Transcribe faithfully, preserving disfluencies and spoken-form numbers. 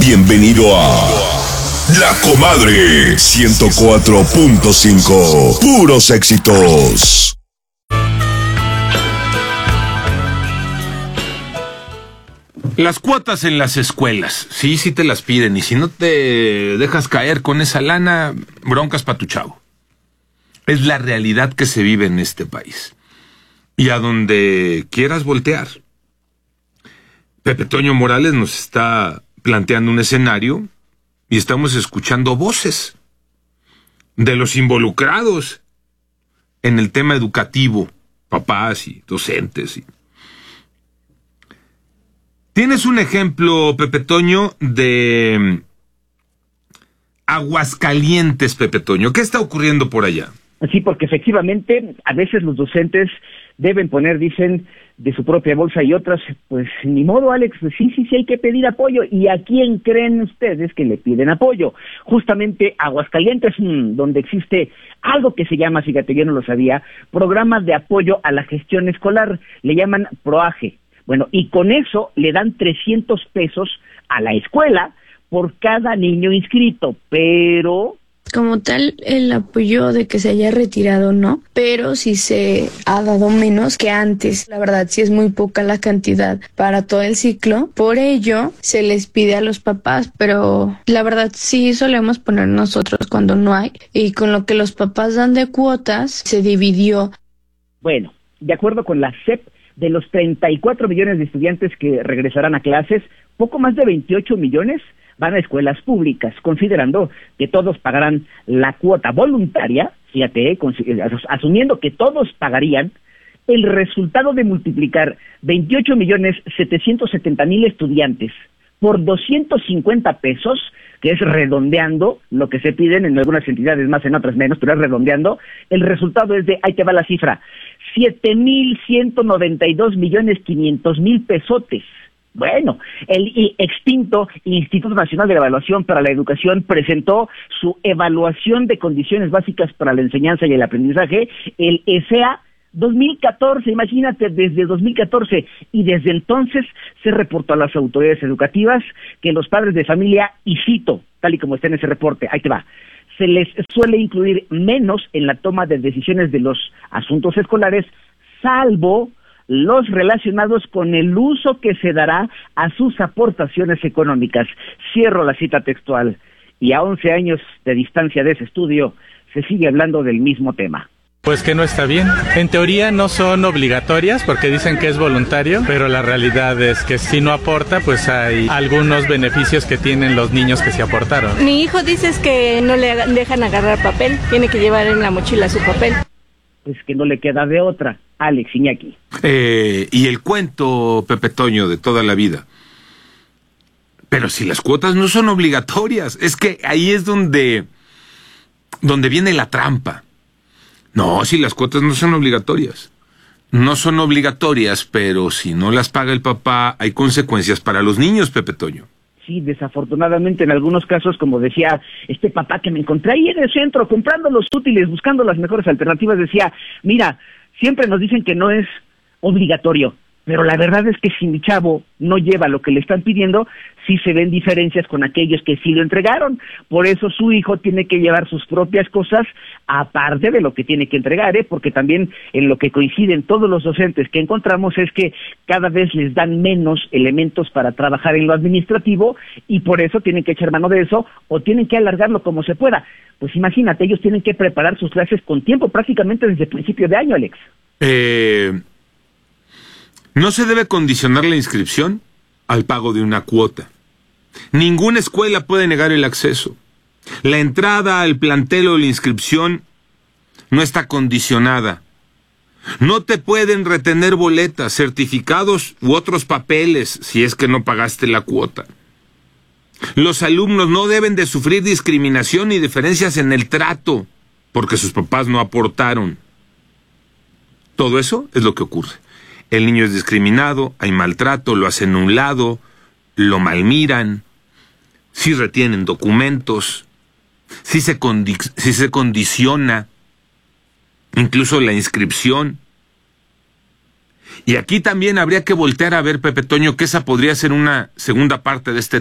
Bienvenido a La Comadre ciento cuatro punto cinco. Puros éxitos. Las cuotas en las escuelas, sí, sí te las piden, y si no te dejas caer con esa lana, broncas pa' tu chavo. Es la realidad que se vive en este país. Y a donde quieras voltear. Pepe Toño Morales nos está planteando un escenario y estamos escuchando voces de los involucrados en el tema educativo, papás y docentes. Y... ¿Tienes un ejemplo, Pepe Toño, de Aguascalientes, Pepe Toño? ¿Qué está ocurriendo por allá? Sí, porque efectivamente a veces los docentes deben poner, dicen, de su propia bolsa, y otras, pues ni modo, Alex, sí, sí, sí hay que pedir apoyo. ¿Y a quién creen ustedes que le piden apoyo? Justamente Aguascalientes, donde existe algo que se llama, fíjate, yo no lo sabía, Programa de Apoyo a la Gestión Escolar, le llaman PROAGE. Bueno, y con eso le dan trescientos pesos a la escuela por cada niño inscrito, pero... Como tal, el apoyo de que se haya retirado, no, pero sí se ha dado menos que antes. La verdad, sí es muy poca la cantidad para todo el ciclo. Por ello, se les pide a los papás, pero la verdad sí solemos poner nosotros cuando no hay. Y con lo que los papás dan de cuotas, se dividió. Bueno, de acuerdo con la S E P, de los treinta y cuatro millones de estudiantes que regresarán a clases, poco más de veintiocho millones van a escuelas públicas, considerando que todos pagarán la cuota voluntaria, fíjate, asumiendo que todos pagarían. El resultado de multiplicar veintiocho millones setecientos setenta mil estudiantes por doscientos cincuenta pesos, que es redondeando lo que se piden en algunas entidades más, en otras menos, pero es redondeando, el resultado es de, ahí te va la cifra, siete mil ciento noventa y dos millones quinientos mil pesotes. Bueno, el extinto Instituto Nacional de Evaluación para la Educación presentó su evaluación de condiciones básicas para la enseñanza y el aprendizaje, el E S E A dos mil catorce, imagínate, desde dos mil catorce, y desde entonces se reportó a las autoridades educativas que los padres de familia, y cito, tal y como está en ese reporte, ahí te va, se les suele incluir menos en la toma de decisiones de los asuntos escolares, salvo los relacionados con el uso que se dará a sus aportaciones económicas. Cierro la cita textual. Y a once años de distancia de ese estudio, se sigue hablando del mismo tema. Pues que no está bien. En teoría no son obligatorias porque dicen que es voluntario, pero la realidad es que si no aporta, pues hay algunos beneficios que tienen los niños que se aportaron. Mi hijo dice que no le dejan agarrar papel, tiene que llevar en la mochila su papel. Pues que no le queda de otra, Alex Iñaki. Eh, y el cuento, Pepe Toño, de toda la vida. Pero si las cuotas no son obligatorias, es que ahí es donde, donde viene la trampa. No, si las cuotas no son obligatorias. No son obligatorias, pero si no las paga el papá, hay consecuencias para los niños, Pepe Toño. Sí, desafortunadamente en algunos casos, como decía este papá que me encontré ahí en el centro, comprando los útiles, buscando las mejores alternativas, decía, mira, siempre nos dicen que no es obligatorio, pero la verdad es que si mi chavo no lleva lo que le están pidiendo, sí se ven diferencias con aquellos que sí lo entregaron. Por eso su hijo tiene que llevar sus propias cosas, aparte de lo que tiene que entregar, ¿eh? Porque también en lo que coinciden todos los docentes que encontramos es que cada vez les dan menos elementos para trabajar en lo administrativo, y por eso tienen que echar mano de eso, o tienen que alargarlo como se pueda. Pues imagínate, ellos tienen que preparar sus clases con tiempo, prácticamente desde el principio de año, Alex. Eh... No se debe condicionar la inscripción al pago de una cuota. Ninguna escuela puede negar el acceso. La entrada al plantel o la inscripción no está condicionada. No te pueden retener boletas, certificados u otros papeles si es que no pagaste la cuota. Los alumnos no deben de sufrir discriminación ni diferencias en el trato porque sus papás no aportaron. Todo eso es lo que ocurre. El niño es discriminado, hay maltrato, lo hacen a un lado, lo malmiran, si retienen documentos, si se, condi- si se condiciona incluso la inscripción. Y aquí también habría que voltear a ver, Pepe Toño, que esa podría ser una segunda parte de este